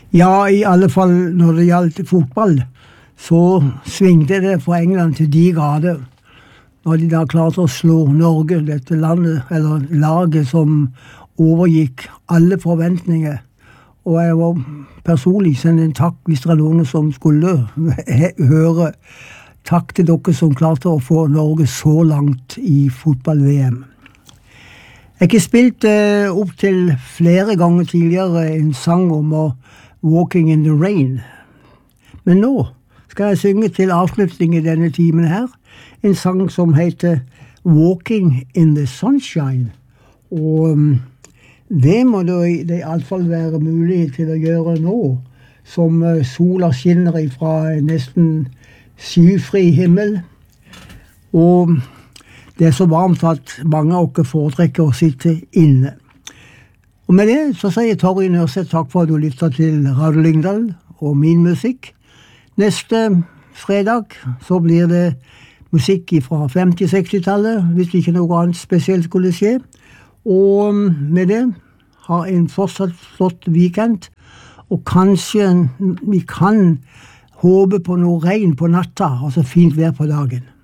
Ja, i alle fall når det gjaldt fotball, så svingte det fra England til de grader. Når de da klarte å slå Norge, dette landet, eller laget som overgikk alle forventninger. Og jeg var personlig sende en takk hvis det er noen som skulle høre. Takk til dere som klarte å få Norge så langt i fotball-VM. Jeg har ikke spilt opp til flere ganger tidligere en sang om å Walking in the Rain. Men nå skal jeg synge til avslutning i denne timen her, en sang som heter Walking in the Sunshine. Og det må det i alle fall være mulig til å gjøre nå, som sola skinner fra nesten skyfri himmel. Og det er så varmt at mange av dere foretrekker å sitte inne. Og med det så sier Torry Nørseth takk for at du lytter til Radio Lyngdal og min musikk. Neste fredag så blir det musikk fra 50-60-tallet, hvis ikke noe annet spesielt skulle skje. Og med det ha en fortsatt flott weekend, og kanskje vi kan håpe på noe regn på natta, altså fint vær på dagen.